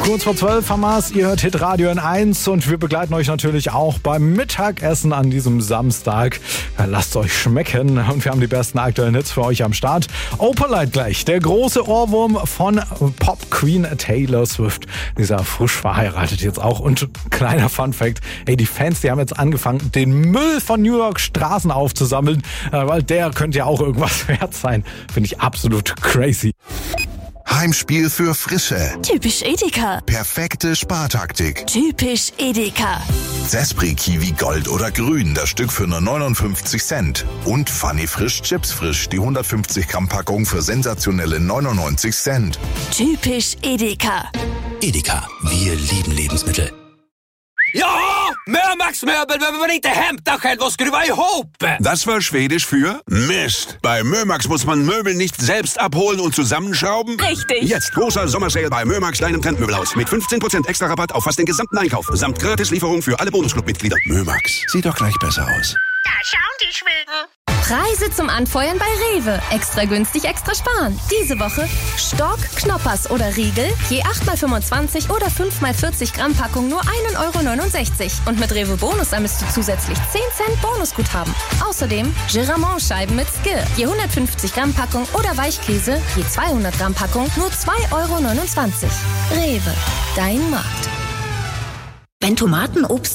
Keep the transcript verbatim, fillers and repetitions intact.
Kurz vor zwölf haben wir's. Ihr hört Hitradio N eins und wir begleiten euch natürlich auch beim Mittagessen an diesem Samstag. Ja, lasst euch schmecken und wir haben die besten aktuellen Hits für euch am Start. Opalite gleich, der große Ohrwurm von Pop Queen Taylor Swift. Dieser frisch verheiratet jetzt auch. Und kleiner Funfact, ey, die Fans, die haben jetzt angefangen, den Müll von New York Straßen aufzusammeln, weil der könnte ja auch irgendwas wert sein. Finde ich absolut crazy. Heimspiel für Frische. Typisch Edeka. Perfekte Spartaktik. Typisch Edeka. Zespri Kiwi Gold oder Grün, das Stück für nur neunundfünfzig Cent. Und Funny Frisch Chips Frisch, die hundertfünfzig Gramm Packung für sensationelle neunundneunzig Cent. Typisch Edeka. Edeka, wir lieben Lebensmittel. Ja, Mörmax Möbel behöver man inte hämta själv och skruva ihop. Das war Schwedisch für Mist. Bei Mörmax muss man Möbel nicht selbst abholen und zusammenschrauben. Richtig. Jetzt großer Sommersale bei Mörmax, deinem Trendmöbelhaus. Mit fünfzehn Prozent extra Rabatt auf fast den gesamten Einkauf. Samt Gratislieferung für alle Bonusclub-Mitglieder. Mörmax, sieht doch gleich besser aus. Da schauen die Schweden. Preise zum Anfeuern bei Rewe. Extra günstig, extra sparen. Diese Woche Stork, Knoppers oder Riegel, je acht mal fünfundzwanzig oder fünf mal vierzig Gramm Packung nur ein Euro neunundsechzig. Und mit Rewe Bonus ermisst du zusätzlich zehn Cent Bonusguthaben. Außerdem Giramont-Scheiben mit Skir, je hundertfünfzig Gramm Packung oder Weichkäse, je zweihundert Gramm Packung nur zwei Euro neunundzwanzig. Rewe, dein Markt. Wenn Tomaten, Obst